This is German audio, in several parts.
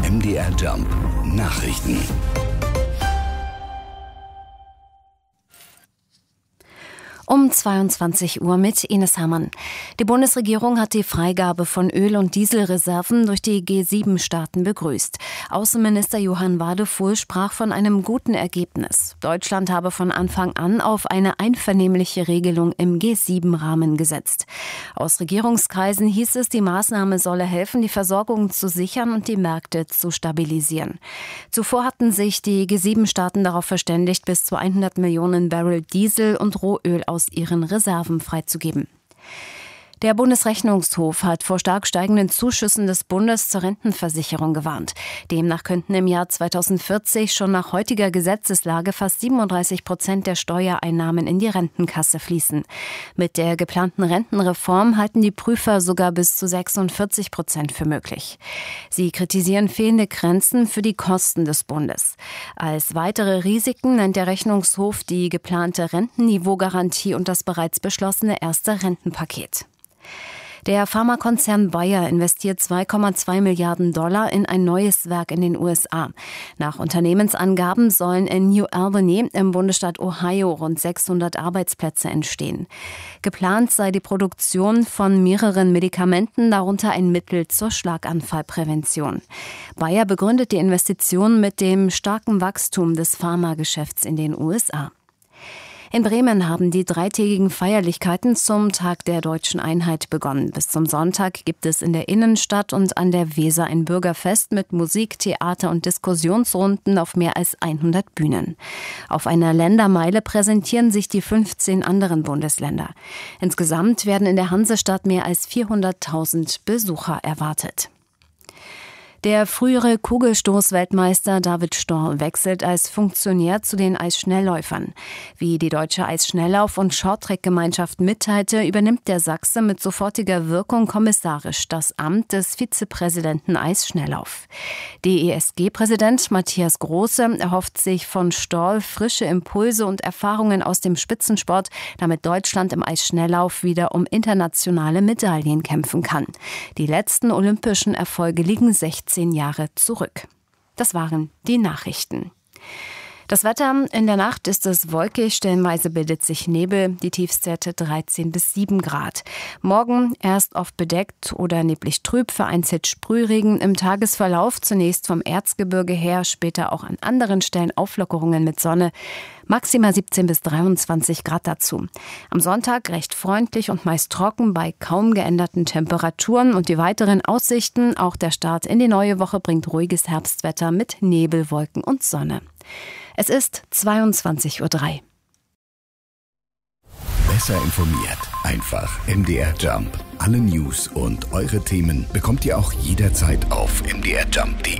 MDR Jump Nachrichten. Um 22 Uhr mit Ines Hamann. Die Bundesregierung hat die Freigabe von Öl- und Dieselreserven durch die G7-Staaten begrüßt. Außenminister Johann Wadefuhl sprach von einem guten Ergebnis. Deutschland habe von Anfang an auf eine einvernehmliche Regelung im G7-Rahmen gesetzt. Aus Regierungskreisen hieß es, die Maßnahme solle helfen, die Versorgung zu sichern und die Märkte zu stabilisieren. Zuvor hatten sich die G7-Staaten darauf verständigt, bis zu 100 Millionen Barrel Diesel und Rohöl aus ihren Reserven freizugeben. Der Bundesrechnungshof hat vor stark steigenden Zuschüssen des Bundes zur Rentenversicherung gewarnt. Demnach könnten im Jahr 2040 schon nach heutiger Gesetzeslage fast 37% der Steuereinnahmen in die Rentenkasse fließen. Mit der geplanten Rentenreform halten die Prüfer sogar bis zu 46% für möglich. Sie kritisieren fehlende Grenzen für die Kosten des Bundes. Als weitere Risiken nennt der Rechnungshof die geplante Rentenniveaugarantie und das bereits beschlossene erste Rentenpaket. Der Pharmakonzern Bayer investiert $2,2 Milliarden in ein neues Werk in den USA. Nach Unternehmensangaben sollen in New Albany im Bundesstaat Ohio rund 600 Arbeitsplätze entstehen. Geplant sei die Produktion von mehreren Medikamenten, darunter ein Mittel zur Schlaganfallprävention. Bayer begründet die Investition mit dem starken Wachstum des Pharmageschäfts in den USA. In Bremen haben die dreitägigen Feierlichkeiten zum Tag der Deutschen Einheit begonnen. Bis zum Sonntag gibt es in der Innenstadt und an der Weser ein Bürgerfest mit Musik, Theater und Diskussionsrunden auf mehr als 100 Bühnen. Auf einer Ländermeile präsentieren sich die 15 anderen Bundesländer. Insgesamt werden in der Hansestadt mehr als 400.000 Besucher erwartet. Der frühere Kugelstoß-Weltmeister David Storr wechselt als Funktionär zu den Eisschnellläufern. Wie die Deutsche Eisschnelllauf- und Shorttrack-Gemeinschaft mitteilte, übernimmt der Sachse mit sofortiger Wirkung kommissarisch das Amt des Vizepräsidenten Eisschnelllauf. DESG-Präsident Matthias Große erhofft sich von Storr frische Impulse und Erfahrungen aus dem Spitzensport, damit Deutschland im Eisschnelllauf wieder um internationale Medaillen kämpfen kann. Die letzten olympischen Erfolge liegen 16 Jahre zurück. Das waren die Nachrichten. Das Wetter: In der Nacht ist es wolkig, stellenweise bildet sich Nebel, die Tiefstwerte 13 bis 7 Grad. Morgen erst oft bedeckt oder neblig trüb, vereinzelt Sprühregen. Im Tagesverlauf zunächst vom Erzgebirge her, später auch an anderen Stellen Auflockerungen mit Sonne. Maximal 17 bis 23 Grad dazu. Am Sonntag recht freundlich und meist trocken bei kaum geänderten Temperaturen und die weiteren Aussichten. Auch der Start in die neue Woche bringt ruhiges Herbstwetter mit Nebel, Wolken und Sonne. Es ist 22:03 Uhr. Besser informiert. Einfach MDR Jump. Alle News und eure Themen bekommt ihr auch jederzeit auf mdrjump.de.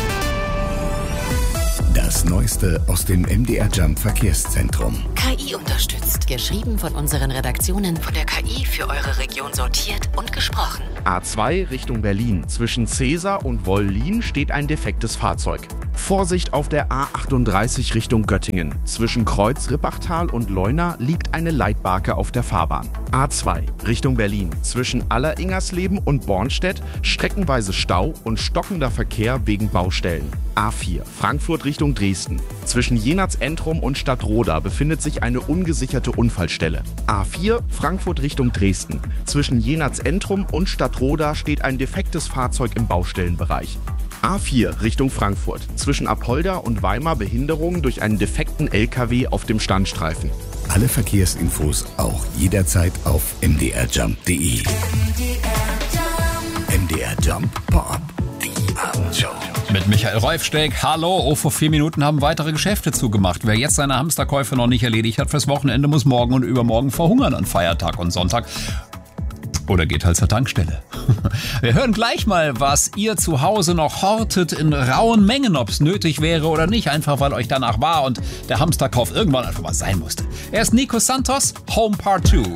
Das Neueste aus dem MDR Jump Verkehrszentrum. KI unterstützt. Geschrieben von unseren Redaktionen, von der KI für eure Region sortiert und gesprochen. A2 Richtung Berlin. Zwischen Cäsar und Wollin steht ein defektes Fahrzeug. Vorsicht auf der A38 Richtung Göttingen. Zwischen Kreuz Rippachtal und Leuna liegt eine Leitbarke auf der Fahrbahn. A2 Richtung Berlin. Zwischen Alleringersleben und Bornstedt streckenweise Stau und stockender Verkehr wegen Baustellen. A4 Frankfurt Richtung Dresden. Zwischen Jenatz-Entrum und Stadtroda befindet sich eine ungesicherte Unfallstelle. A4 Frankfurt Richtung Dresden. Zwischen Jenatz-Entrum und Stadtroda steht ein defektes Fahrzeug im Baustellenbereich. A4 Richtung Frankfurt. Zwischen Apolda und Weimar Behinderung durch einen defekten LKW auf dem Standstreifen. Alle Verkehrsinfos auch jederzeit auf mdrjump.de. MDR Jump Pop. Die Abendshow. Mit Michael Reufsteck. Hallo. Oh, vor 4 Minuten haben weitere Geschäfte zugemacht. Wer jetzt seine Hamsterkäufe noch nicht erledigt hat fürs Wochenende, muss morgen und übermorgen verhungern an Feiertag und Sonntag. Oder geht halt zur Tankstelle. Wir hören gleich mal, was ihr zu Hause noch hortet in rauen Mengen, ob es nötig wäre oder nicht, einfach weil euch danach war und der Hamsterkauf irgendwann einfach mal sein musste. Er ist Nico Santos, Home Part 2.